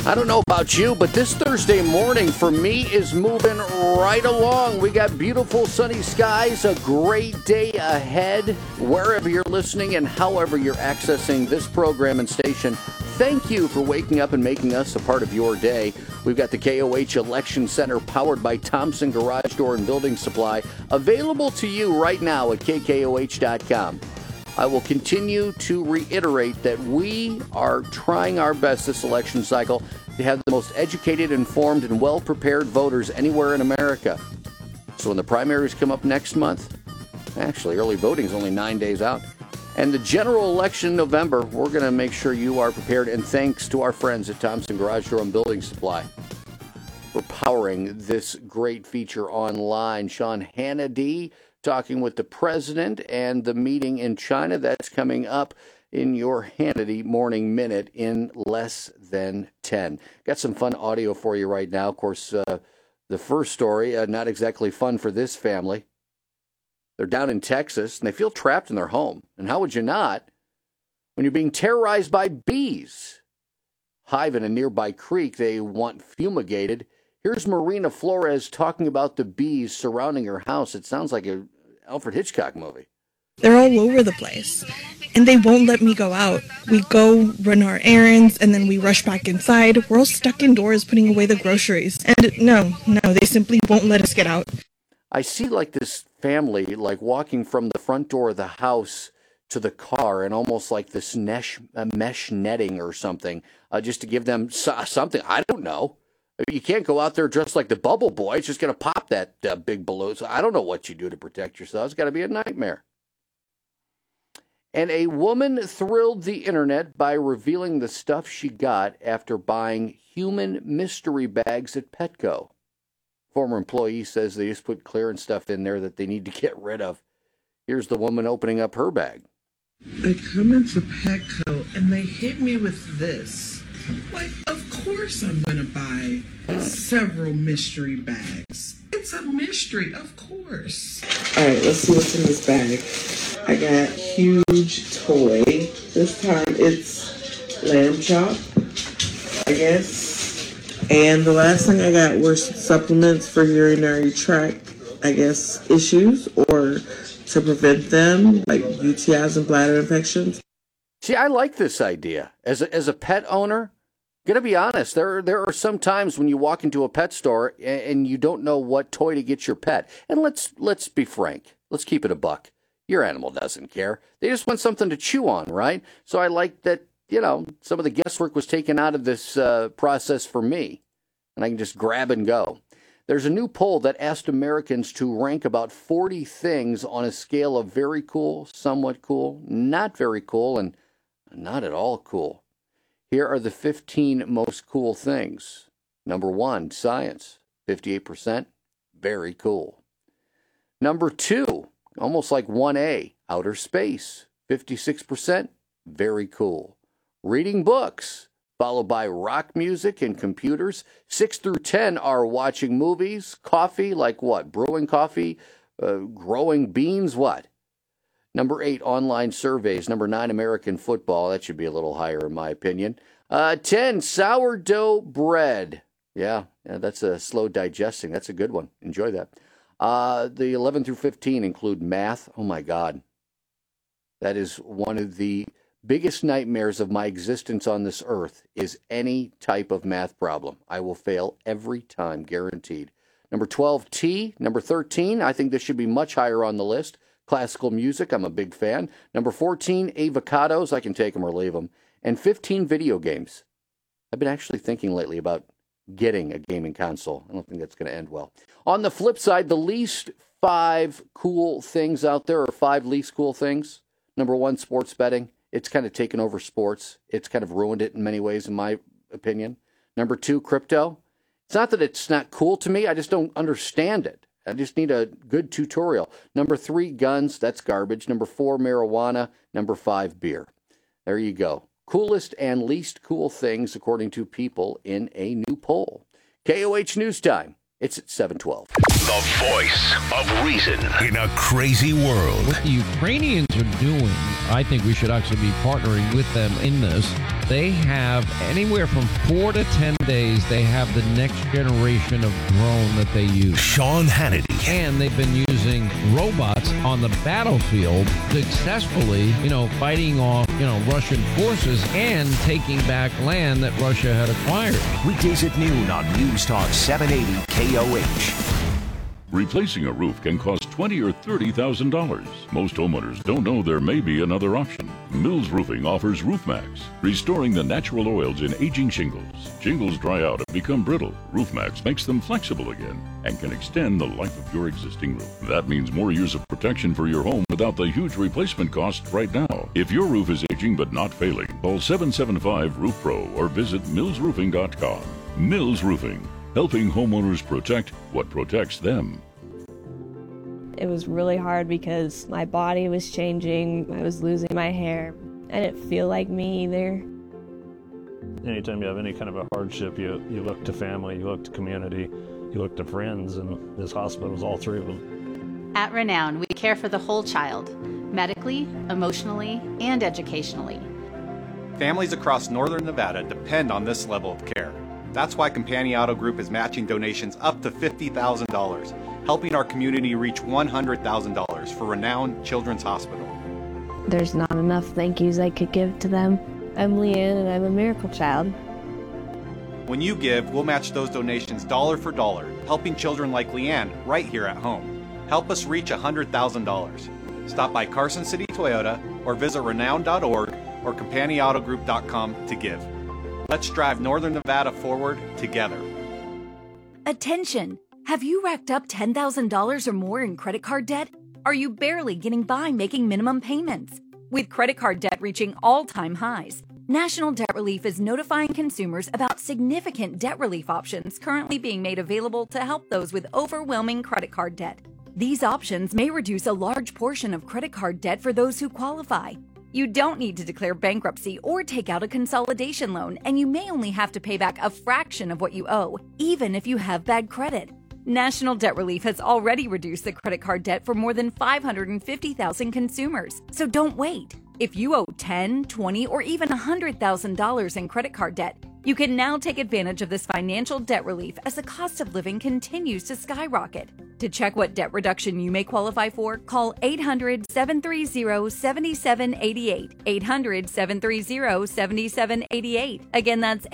I don't know about you, but this Thursday morning for me is moving right along. We got beautiful sunny skies, a great day ahead. Wherever you're listening and however you're accessing this program and station, thank you for waking up and making us a part of your day. We've got the KOH Election Center powered by Thompson Garage Door and Building Supply, available to you right now at KKOH.com. I will continue to reiterate that we are trying our best this election cycle to have the most educated, informed, and well-prepared voters anywhere in America. So when the primaries come up next month, actually early voting is only 9 days out, and the general election in November, we're going to make sure you are prepared, and thanks to our friends at Thompson Garage Door and Building Supply for powering this great feature online. Sean Hannity talking with the president and the meeting in China. That's coming up in your Hannity Morning Minute in less than 10. Got some fun audio for you right now. Of course, the first story, not exactly fun for this family. They're down in Texas, and they feel trapped in their home. And how would you not when you're being terrorized by bees? Hive in a nearby creek they want fumigated. Here's Marina Flores talking about the bees surrounding her house. It sounds like an Alfred Hitchcock movie. They're all over the place, and they won't let me go out. We go run our errands, and then we rush back inside. We're all stuck indoors putting away the groceries. And no, they simply won't let us get out. I see like this family like walking from the front door of the house to the car and almost like this mesh netting or something, just to give them something. I don't know. You can't go out there dressed like the Bubble Boy. It's just going to pop that big balloon. So I don't know what you do to protect yourself. It's got to be a nightmare. And a woman thrilled the internet by revealing the stuff she got after buying human mystery bags at Petco. Former employee says they just put clearance stuff in there that they need to get rid of. Here's the woman opening up her bag. I come into Petco and they hit me with this. Like, of course I'm going to buy several mystery bags. It's a mystery, of course. All right, let's see what's in this bag. I got huge toy. This time it's lamb chop, I guess. And the last thing I got were supplements for urinary tract, I guess, issues or to prevent them, like UTIs and bladder infections. See, I like this idea. As a pet owner, gonna be honest, there are some times when you walk into a pet store and you don't know what toy to get your pet. And let's be frank. Let's keep it a buck. Your animal doesn't care. They just want something to chew on, right? So I like that, some of the guesswork was taken out of this process for me. And I can just grab and go. There's a new poll that asked Americans to rank about 40 things on a scale of very cool, somewhat cool, not very cool, and not at all cool. Here are the 15 most cool things. Number 1, science, 58%, very cool. Number 2, almost like 1A, outer space, 56%, very cool. Reading books, followed by rock music and computers. 6 through 10 are watching movies. Coffee, like what? Brewing coffee, growing beans, what? Number 8, online surveys. Number 9, American football. That should be a little higher in my opinion. 10, sourdough bread. Yeah, that's a slow digesting. That's a good one. Enjoy that. The 11 through 15 include math. Oh, my God. That is one of the biggest nightmares of my existence on this earth is any type of math problem. I will fail every time, guaranteed. Number 12, tea. Number 13, I think this should be much higher on the list. Classical music, I'm a big fan. Number 14, avocados. I can take them or leave them. And 15, video games. I've been actually thinking lately about getting a gaming console. I don't think that's going to end well. On the flip side, the least 5 cool things out there are 5 least cool things. Number 1, sports betting. It's kind of taken over sports. It's kind of ruined it in many ways, in my opinion. Number 2, crypto. It's not that it's not cool to me. I just don't understand it. I just need a good tutorial. Number 3, guns. That's garbage. Number 4, marijuana. Number 5, beer. There you go. Coolest and least cool things according to people in a new poll. KOH News Time. It's at 7:12. The voice of reason in a crazy world. What the Ukrainians are doing I think we should actually be partnering with them in this. They have anywhere from 4 to 10 days. They have the next generation of drone that they use. Sean Hannity. And they've been using robots on the battlefield successfully, fighting off, Russian forces and taking back land that Russia had acquired. Weekdays at noon on News Talk 780 KOH. Replacing a roof can cost $20,000 or $30,000. Most homeowners don't know there may be another option. Mills Roofing offers RoofMax, restoring the natural oils in aging shingles. Shingles dry out and become brittle. RoofMax makes them flexible again and can extend the life of your existing roof. That means more years of protection for your home without the huge replacement cost right now. If your roof is aging but not failing, call 775-ROOF-PRO or visit millsroofing.com. Mills Roofing, helping homeowners protect what protects them. It was really hard because my body was changing. I was losing my hair. I didn't feel like me either. Anytime you have any kind of a hardship, you look to family, you look to community, you look to friends, and this hospital was all three of them. At Renown, we care for the whole child, medically, emotionally, and educationally. Families across northern Nevada depend on this level of care. That's why Companion Auto Group is matching donations up to $50,000, helping our community reach $100,000 for Renown Children's Hospital. There's not enough thank yous I could give to them. I'm Leanne and I'm a miracle child. When you give, we'll match those donations dollar for dollar, helping children like Leanne right here at home. Help us reach $100,000. Stop by Carson City Toyota or visit renown.org or CompanionAutoGroup.com to give. Let's drive Northern Nevada forward together. Attention! Have you racked up $10,000 or more in credit card debt? Are you barely getting by making minimum payments? With credit card debt reaching all-time highs, National Debt Relief is notifying consumers about significant debt relief options currently being made available to help those with overwhelming credit card debt. These options may reduce a large portion of credit card debt for those who qualify. You don't need to declare bankruptcy or take out a consolidation loan, and you may only have to pay back a fraction of what you owe, even if you have bad credit. National Debt Relief has already reduced the credit card debt for more than 550,000 consumers, so don't wait. If you owe $10,000, $20,000, or even $100,000 in credit card debt, you can now take advantage of this financial debt relief as the cost of living continues to skyrocket. To check what debt reduction you may qualify for, call 800-730-7788. 800-730-7788. Again, that's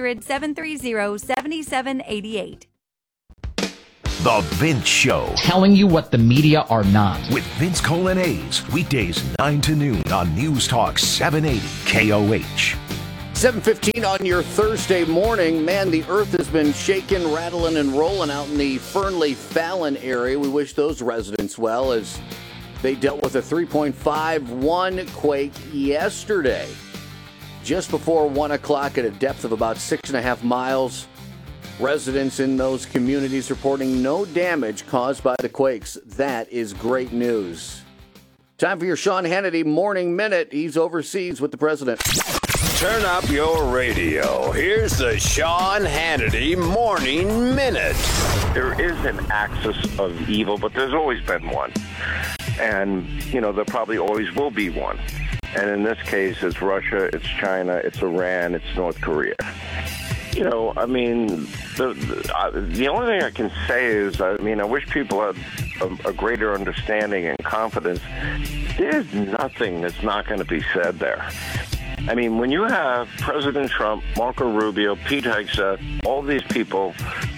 800-730-7788. The Vince Show. Telling you what the media are not. With Vince Colanese. Weekdays 9 to noon on News Talk 780 KOH. 7:15 on your Thursday morning. Man, the earth has been shaking, rattling, and rolling out in the Fernley-Fallon area. We wish those residents well as they dealt with a 3.51 quake yesterday. Just before 1 o'clock at a depth of about 6.5 miles. Residents in those communities reporting no damage caused by the quakes. That is great news. Time for your Sean Hannity Morning Minute. He's overseas with the president. Turn up your radio. Here's the Sean Hannity Morning Minute. There is an axis of evil, but there's always been one. And, there probably always will be one. And in this case, it's Russia, it's China, it's Iran, it's North Korea. The only thing I can say is, I wish people had a greater understanding and confidence. There's nothing that's not going to be said there. When you have President Trump, Marco Rubio, Pete Hegseth, all these people,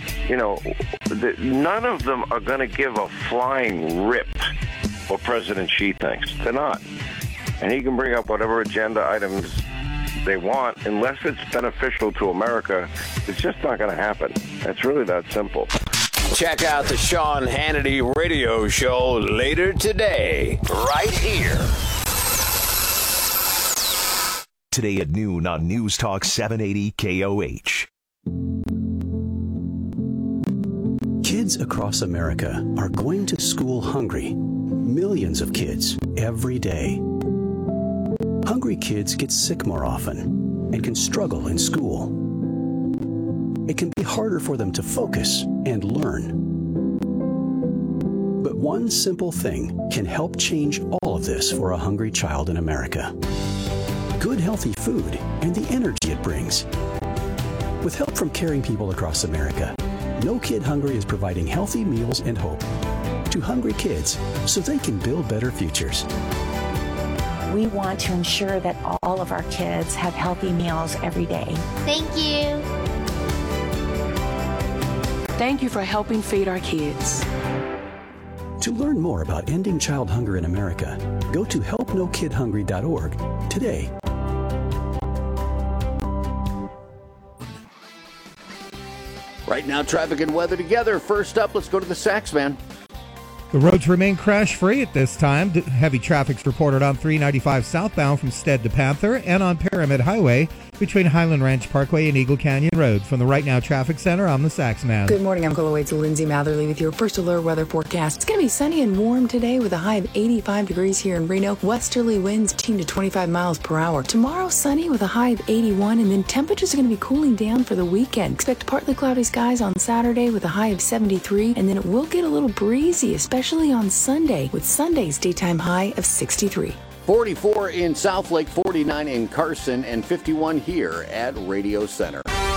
none of them are going to give a flying rip what President Xi thinks. They're not. And he can bring up whatever agenda items they want, unless it's beneficial to America. It's just not going to happen. It's really that simple. Check out the Sean Hannity radio show later today, right here. Today at noon on News Talk 780 KOH. Kids across America are going to school hungry. Millions of kids every day. Hungry kids get sick more often and can struggle in school. It can be harder for them to focus and learn. But one simple thing can help change all of this for a hungry child in America. Good, healthy food and the energy it brings. With help from caring people across America, No Kid Hungry is providing healthy meals and hope to hungry kids so they can build better futures. We want to ensure that all of our kids have healthy meals every day. Thank you. Thank you for helping feed our kids. To learn more about ending child hunger in America, go to helpnokidhungry.org today. Right now, traffic and weather together. First up, let's go to the Sax Man. The roads remain crash-free at this time. Heavy traffic's reported on 395 southbound from Stead to Panther and on Pyramid Highway between Highland Ranch Parkway and Eagle Canyon Road. From the Right Now Traffic Center, I'm the Sax Man. Good morning. I'm Colawade's Lindsay Matherly with your first alert weather forecast. It's going to be sunny and warm today with a high of 85 degrees here in Reno. Westerly winds 15 to 25 miles per hour. Tomorrow, sunny with a high of 81, and then temperatures are going to be cooling down for the weekend. Expect partly cloudy skies on Saturday with a high of 73, and then it will get a little breezy, especially on Sunday, with Sunday's daytime high of 63. 44 in Southlake, 49 in Carson, and 51 here at Radio Center.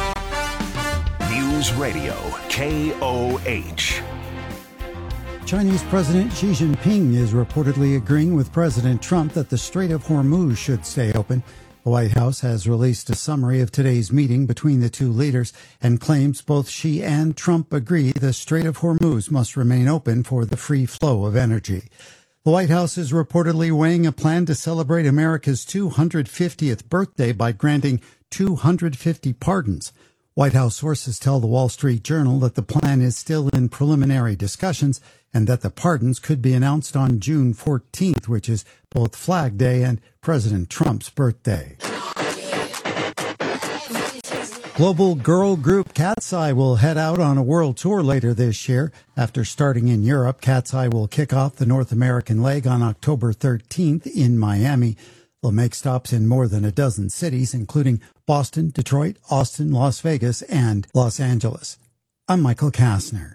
News Radio, KOH. Chinese President Xi Jinping is reportedly agreeing with President Trump that the Strait of Hormuz should stay open. The White House has released a summary of today's meeting between the two leaders and claims both Xi and Trump agree the Strait of Hormuz must remain open for the free flow of energy. The White House is reportedly weighing a plan to celebrate America's 250th birthday by granting 250 pardons. White House sources tell the Wall Street Journal that the plan is still in preliminary discussions and that the pardons could be announced on June 14th, which is both Flag Day and President Trump's birthday. Global girl group Cat's Eye will head out on a world tour later this year. After starting in Europe, Cat's Eye will kick off the North American leg on October 13th in Miami. They'll make stops in more than a dozen cities, including Boston, Detroit, Austin, Las Vegas, and Los Angeles. I'm Michael Kastner.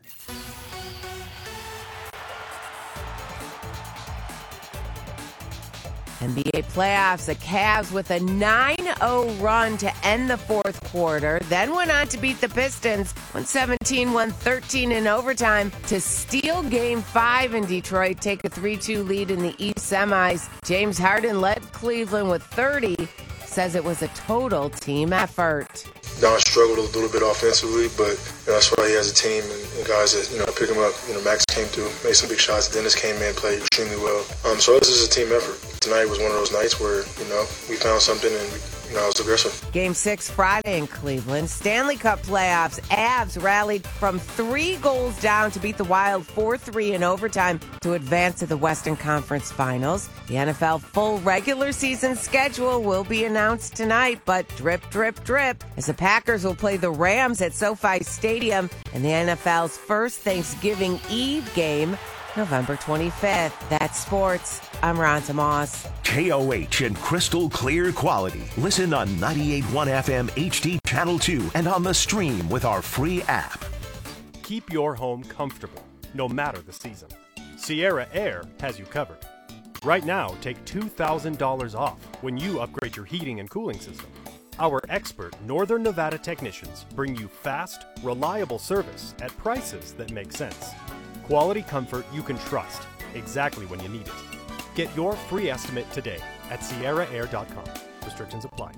NBA playoffs, the Cavs with a 9-0 run to end the fourth quarter, then went on to beat the Pistons 117-113 in overtime to steal Game 5 in Detroit, take a 3-2 lead in the East semis. James Harden led Cleveland with 30, says it was a total team effort. Don struggled a little bit offensively, but that's why he has a team and guys that pick him up. Max came through, made some big shots. Dennis came in, played extremely well. So this is a team effort. Tonight was one of those nights where we found something and I was aggressive. Game 6 Friday in Cleveland. Stanley Cup playoffs. Avs rallied from 3 goals down to beat the Wild 4-3 in overtime to advance to the Western Conference Finals. The NFL full regular season schedule will be announced tonight, but drip, drip, drip, as the Packers will play the Rams at SoFi Stadium in the NFL's first Thanksgiving Eve game, November 25th. That's sports. I'm Ron Tomas. KOH in crystal clear quality. Listen on 98.1 FM HD Channel 2 and on the stream with our free app. Keep your home comfortable, no matter the season. Sierra Air has you covered. Right now, take $2,000 off when you upgrade your heating and cooling system. Our expert Northern Nevada technicians bring you fast, reliable service at prices that make sense. Quality comfort you can trust exactly when you need it. Get your free estimate today at sierraair.com. Restrictions apply.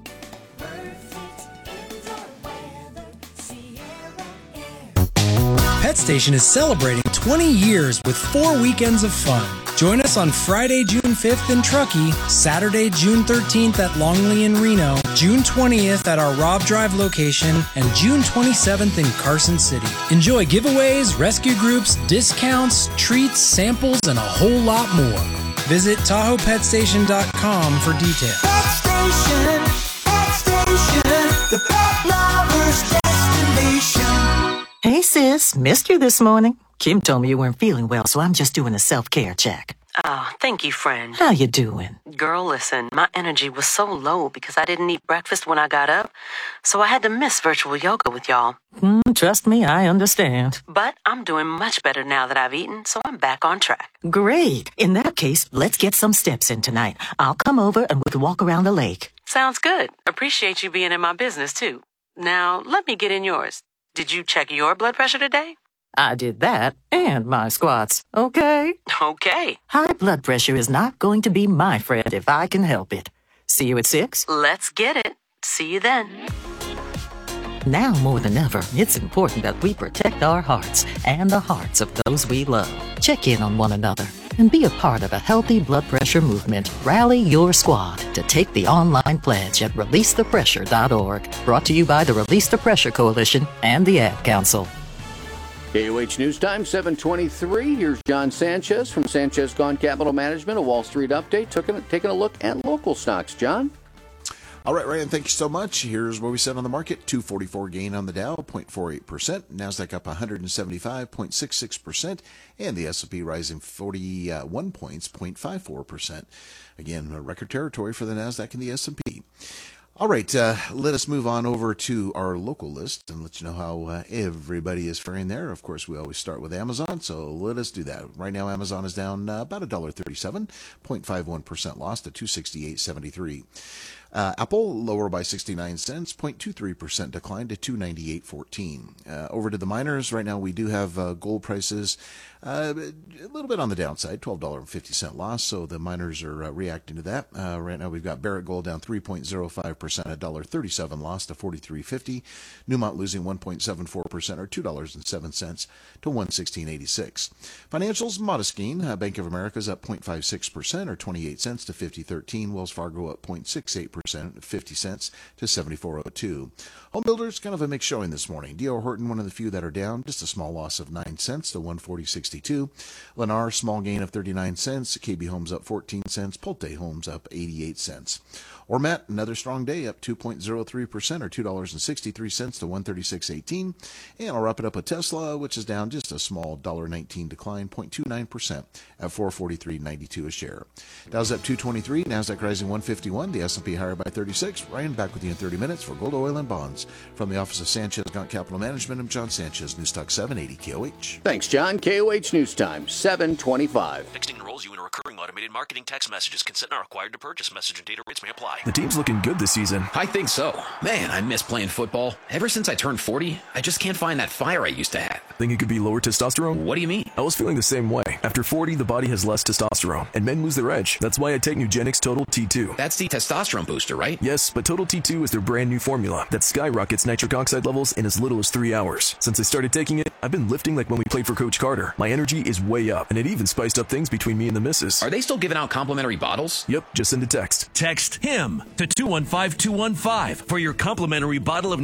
Pet Station is celebrating 20 years with 4 weekends of fun. Join us on Friday, June 5th in Truckee, Saturday, June 13th at Longley in Reno, June 20th at our Robb Drive location, and June 27th in Carson City. Enjoy giveaways, rescue groups, discounts, treats, samples, and a whole lot more. Visit TahoePetStation.com for details. Pet Station, the pet lover's destination. Hey sis, missed you this morning. Kim told me you weren't feeling well, so I'm just doing a self-care check. Oh, thank you, friend. How you doing? Girl, listen, my energy was so low because I didn't eat breakfast when I got up, so I had to miss virtual yoga with y'all. Trust me, I understand. But I'm doing much better now that I've eaten, so I'm back on track. Great. In that case, let's get some steps in tonight. I'll come over and we can walk around the lake. Sounds good. Appreciate you being in my business, too. Now, let me get in yours. Did you check your blood pressure today? I did that and my squats. Okay? Okay. High blood pressure is not going to be my friend if I can help it. See you at 6? Let's get it. See you then. Now more than ever, it's important that we protect our hearts and the hearts of those we love. Check in on one another and be a part of a healthy blood pressure movement. Rally your squad to take the online pledge at releasethepressure.org. Brought to you by the Release the Pressure Coalition and the Ad Council. KOH News Time, 7:23. Here's John Sanchez from Sanchez Gone Capital Management, a Wall Street update, taking a look at local stocks. John? All right, Ryan, thank you so much. Here's what we said on the market. 244 gain on the Dow, 0.48%. NASDAQ up 175.66%. And the S&P rising 41 points, 0.54%. Again, record territory for the NASDAQ and the S&P. All right, let us move on over to our local list and let you know how everybody is faring there. Of course, we always start with Amazon, so let us do that. Right now, Amazon is down about $1.37, 0.51% loss to $268.73. Apple lower by 69 cents, 0.23% decline to $298.14. Over to the miners, right now we do have gold prices a little bit on the downside, $12.50 loss, so the miners are reacting to that. Right now we've got Barrick Gold down 3.05%, $1.37 loss to $43.50. Newmont losing 1.74% or $2.07 to $116.86. Financials, modest gain. Bank of America's up 0.56% or 28 cents to $50.13. Wells Fargo up 0.68%, 50 cents to $74.02. Home builders, kind of a mixed showing this morning. D.R. Horton, one of the few that are down, just a small loss of 9 cents to $140.62. Lennar, small gain of 39 cents. KB Homes up 14 cents. Pulte Homes up 88 cents. Ormat, another strong day, up 2.03% or $2.63 to $136.18. And I'll wrap it up with Tesla, which is down just a small $1.19 decline, 0.29% at $443.92 a share. Dow's up 223, NASDAQ rising 151, the S&P higher by 36. Ryan, back with you in 30 minutes for Gold, Oil, and Bonds. From the office of Sanchez Gaunt Capital Management, I'm John Sanchez, News Talk 780 KOH. Thanks, John. KOH News Time, 7:25. Texting enrolls you in a recurring automated marketing text messages. Consent not required to purchase. Message and data rates may apply. The team's looking good this season. I think so. Man, I miss playing football. Ever since I turned 40, I just can't find that fire I used to have. Think it could be lower testosterone? What do you mean? I was feeling the same way. After 40, the body has less testosterone, and men lose their edge. That's why I take Nugenix Total T2. That's the testosterone booster, right? Yes, but Total T2 is their brand new formula that skyrockets nitric oxide levels in as little as 3 hours. Since I started taking it, I've been lifting like when we played for Coach Carter. My energy is way up, and it even spiced up things between me and the missus. Are they still giving out complimentary bottles? Yep, just send a text. Text HIM to 215215 for your complimentary bottle of